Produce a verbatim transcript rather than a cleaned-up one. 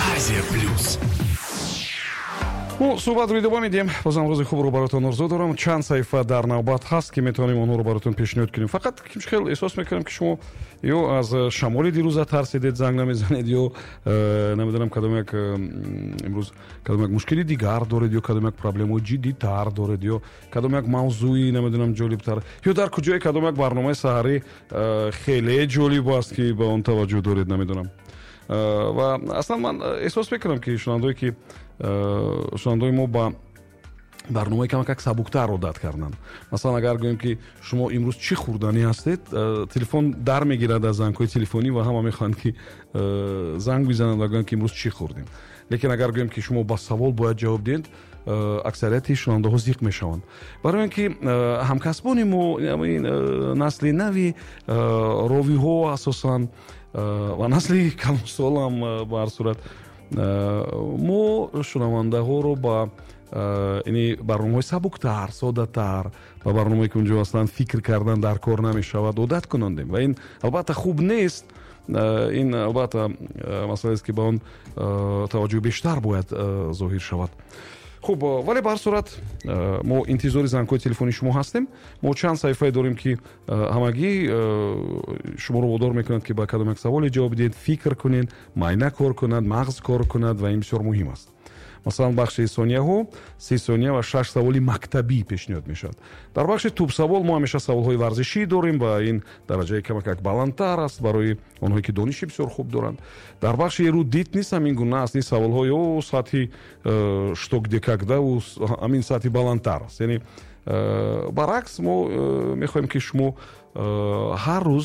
Азия плюс. Ну, суҳбат рӯ идома медиҳем. Бозам рӯзи хубро баротон орзу дорам. Чанд саҳифа дар навбат ҳаст ки метавонем онҳоро баротон пешниҳод кунем. Фақат хел эҳсос мекунам ки шумо ё аз шамоли дирӯза тарсидед, занг намезанед, ё намедонам кадом як имрӯз кадом як мушкили дигар доред, ё кадом як проблемаи ҷиддитар доред, ё кадом як мавзӯи намедонам ҷолибтар, ё дар куҷое кадом як барномаи саҳарӣ хеле ҷолиб аст ки ба он таваҷҷӯҳ доред, намедонам. Ва аслан ман эҳсос мекунам ки шунавандое ки шунавандаои мо ба барномаи камакак сабуктар одат карданд. Масалан, агар гӯем ки шумо имрӯз чӣ хурданӣ ҳастед, телефон дар мегирад аз зангҳои телефонӣ ва ҳама мехоҳанд ки занг бизананд ва гӯянд ки имрӯз чӣ хӯрдем. Лекин агар гӯем ки шумо ба савол бояд ҷавоб диҳед, аксарияти шунавандаҳо зиқ мешаванд. Барои он ки ҳамкасбони мо насли нави ровиҳо асосан ва насли калонсолам ба ҳар сурат мо шунавандаҳоро ба яъне барномаҳои сабуктар, соддатар, ба барномае ки онҷо аслан фикр кардан дар кор намешавад одат кунандем ва ин албатта хуб нест. ин албатта масъалаест ки ба он таваҷҷӯҳи бештар бояд зоҳир шавад. хуб, вале ба ҳар сурат мо интизори зангҳои телефони шумо ҳастем. Мо чанд саҳифае дорем ки ҳамагӣ шуморо водор мекунанд ки ба кадом як саволе ҷавоб диҳед, фикр кунед, майна кор кунад, мағз кор кунад ва ин бисёр муҳим аст. Масалан, бахши сонияҳо се сония ва шаш саволи мактабӣ пешниҳод мешавад. Дар бахши тӯбсавол мо ҳамеша саволҳои варзишӣ дорем ва ин дараҷаи камакак баландтар аст барои онҳое ки дониши бисёр хуб доранд. Дар бахши эрудит низ ҳамин гуна аст. Ин саволҳо ё сатҳи штокдекагдаву ҳамин сатҳи баландтар аст. Яъне баръакс мо мехоҳем ки шумо ҳар рӯз